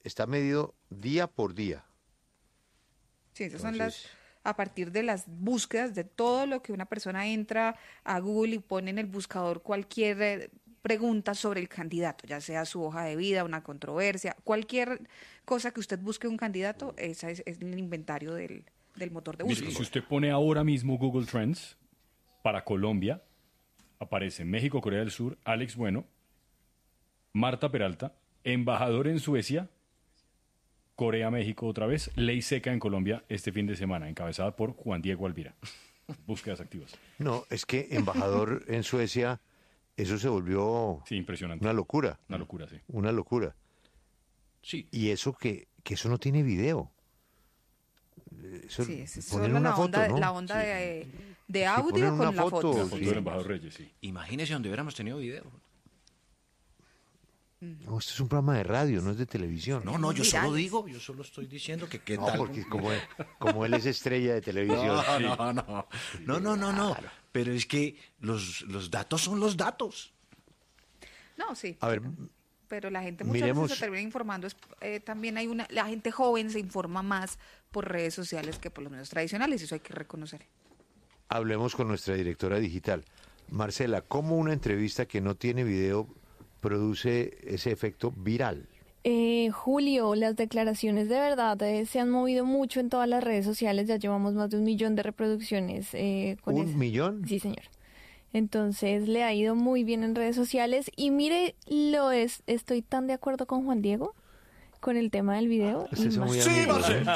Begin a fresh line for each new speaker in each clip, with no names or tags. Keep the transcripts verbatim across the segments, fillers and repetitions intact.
está medido día por día.
Sí, esas son
Entonces,
las, a partir de las búsquedas de todo lo que una persona entra a Google y pone en el buscador cualquier eh, pregunta sobre el candidato, ya sea su hoja de vida, una controversia, cualquier cosa que usted busque un candidato, ese es, es el inventario del, del motor de
Mire,
búsqueda.
si usted pone ahora mismo Google Trends para Colombia, aparece México, Corea del Sur, Alex Bueno, Marta Peralta, embajador en Suecia, Corea, México otra vez, ley seca en Colombia este fin de semana, encabezada por Juan Diego Alvira. Búsquedas activas.
no, es que embajador en Suecia, eso se volvió
Sí, impresionante.
una locura,
Una locura, sí.
una locura.
Sí.
Y eso que, que eso no tiene video. Eso,
Sí, es
ponen
solo
una
la
foto,
onda,
¿no?
la onda de, de
Sí,
audio
ponen una
con la
foto.
foto.
La foto
Sí.
del embajador Reyes, sí.
Imagínese donde hubiéramos tenido video.
No, esto es un programa de radio, no es de televisión.
No, no, yo solo
Virales.
digo, yo solo estoy diciendo que qué
No,
tal.
porque como él, como él es estrella de televisión.
No, no, no, no, no, no, no. Pero es que los, los datos son los datos.
No, sí.
A ver,
Pero la gente muchas
miremos-
veces se termina informando. Es, eh, también hay una, la gente joven se informa más por redes sociales que por los medios tradicionales. Eso hay que reconocer.
hablemos con nuestra directora digital. Marcela, ¿cómo una entrevista que no tiene video produce ese efecto viral?
Eh, Julio, las declaraciones de verdad eh, se han movido mucho en todas las redes sociales. Ya llevamos más de un millón de reproducciones. Eh, con
¿Un
ese-
millón?
Sí, señor. Entonces le ha ido muy bien en redes sociales. Y mire, lo es, estoy tan de acuerdo con Juan Diego con el tema del video.
Ustedes son muy
Ima-
amigos, ¿eh?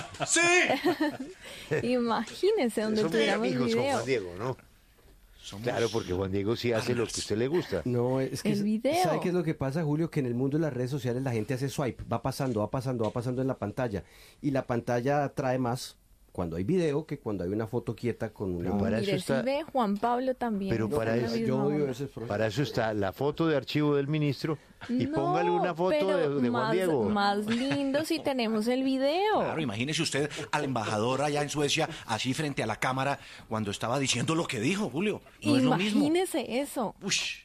¡Sí!
Imagínese donde
Son muy
tuviéramos
amigos con
video.
Juan Diego, ¿no? Claro, porque Juan Diego sí hace lo que a usted le gusta.
No, es que
El video.
¿sabe qué es lo que pasa, Julio? Que en el mundo de las redes sociales la gente hace swipe, va pasando, va pasando, va pasando en la pantalla. Y la pantalla atrae más cuando hay video que cuando hay una foto quieta con una...
Pero para eso
Mire,
está-
si ve, Juan Pablo también.
Pero
está
para
en la
eso-
misma
yo odio
onda.
ese problema.
Para eso está la foto de archivo del ministro y
No,
póngale una foto
pero
de, de Juan
más,
Diego.
Más lindo si tenemos el video.
Claro, imagínese usted al embajador allá en Suecia, así frente a la cámara, cuando estaba diciendo lo que dijo, Julio. No es lo mismo.
Imagínese eso.
Ush.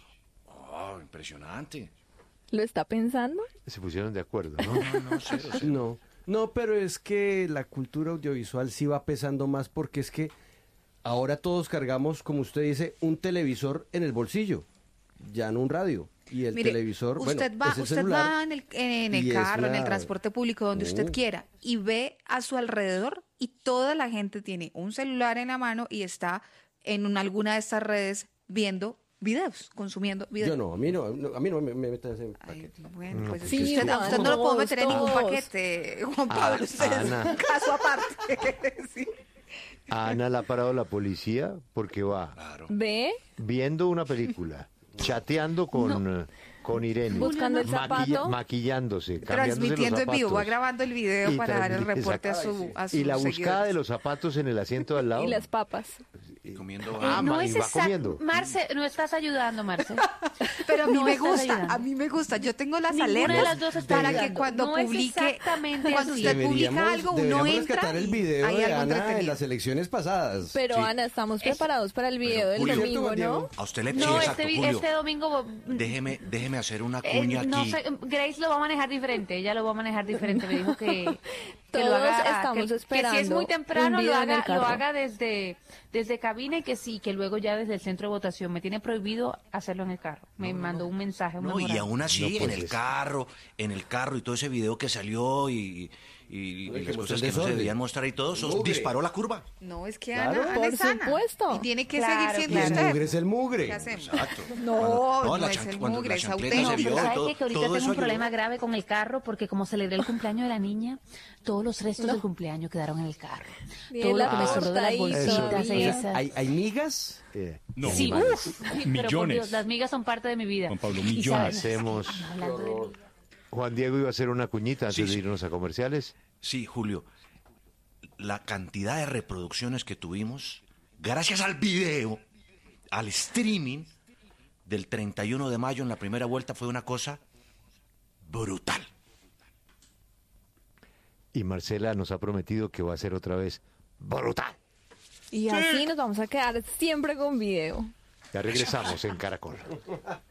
Oh, impresionante.
¿Lo está pensando?
Se pusieron de acuerdo, ¿no?
No, no, cero, cero.
No, no, pero es que la cultura audiovisual sí va pesando más porque es que ahora todos cargamos, como usted dice, un televisor en el bolsillo, ya no un radio. Y el
Mire,
televisor, bueno,
usted va,
es el
usted
celular,
va en el, en el
y es
carro, en el
la-
transporte público, donde usted
No.
quiera, y ve a su alrededor y toda la gente tiene un celular en la mano y está en una- alguna de estas redes viendo videos, consumiendo videos.
Yo no, a mí no, no, a mí no me, me metan ese
Ay,
paquete.
bueno, pues
Sí,
es que usted, a usted no lo puedo
todos,
meter en ningún
todos.
paquete, Juan
Ah,
Pablo, usted es
Ana.
un caso aparte. Sí.
A Ana la ha parado la policía porque va
Claro.
¿Ve?
viendo una película, chateando con, eh, con Irene,
Buscando el zapato.
maquillándose, cambiándose
Transmitiendo
los
en vivo, va
zapatos.
grabando el video
Y
para dar el
transmite-
reporte a
exacto.
su a sus
Y la buscada
seguidores.
de los zapatos en el asiento de al lado.
Y las papas.
Comiendo.
Ah,
Eh, no
ma- y
es
va
exacto.
comiendo.
Marce, no estás ayudando, Marce.
Pero a mí
No
me
estás
gusta,
ayudando.
a mí me gusta. Yo tengo las
Ninguna de
alertas
las dos está
para que
ayudando.
cuando
No es
publique,
exactamente
cuando
así.
usted
Deberíamos,
publica algo, uno
deberíamos
entra
rescatar el
y
video
hay
de
algo
Ana en
entretenido.
las elecciones pasadas.
Pero
Sí.
Ana, estamos preparados para el video del
Julio.
domingo,
Juan Diego.
¿no?
A usted le sí,
No,
exacto,
este, vi-
Julio.
este domingo
Déjeme, déjeme hacer una
eh,
cuña
no
aquí.
sé, Grace lo va a manejar diferente, ella lo va a manejar diferente, me dijo que, que lo
Todos
haga,
estamos
que,
esperando
que si es muy
un
temprano lo
video en el
haga, lo
carro.
haga desde, desde cabina y que sí, que luego ya desde el centro de votación. Me tiene prohibido hacerlo en el carro. Me mandó un mensaje. un
No, y
memorando.
aún así,
No,
en
pues
el
es-
carro, en el carro y todo ese video que salió y, y, y
Oye,
las
que
cosas
mostró
que
el
no se
desorden.
debían mostrar y todo, eso
Mugre.
disparó la curva.
No, es que
Claro,
Ana, Ana
por
es Ana.
supuesto.
Y tiene que
Claro,
seguir siendo
Y el
claro.
usted.
mugre es el mugre.
¿Qué hacemos?
Exacto.
No,
Cuando-
no,
la
es
chan-
el
cuando
mugre,
la
es
chancleta
No,
se
auténtico.
vio
pero
y
¿sabe
todo-
qué? Que ahorita
todo
tengo
eso
un
ayudó.
problema grave con el carro porque como celebré el cumpleaños de la niña, todos los restos del cumpleaños quedaron en el carro.
Y
Todo
la
lo que me sobró de
torta
las
ahí
bolsitas
todavía.
esas.
¿Hay, hay migas?
Eh,
No,
Sí,
animales.
uff, pero por
millones.
Dios, las migas son parte de mi vida.
Juan Pablo,
Y
millones.
saben-
Hacemos-
hablando de-
Juan Diego iba a hacer una cuñita antes
Sí,
de
sí.
irnos a comerciales.
Sí, Julio, la cantidad de reproducciones que tuvimos, gracias al video, al streaming del treinta y uno de mayo en la primera vuelta, fue una cosa brutal.
Y Marcela nos ha prometido que va a ser otra vez brutal.
Y así nos vamos a quedar siempre con video.
Ya regresamos en Caracol.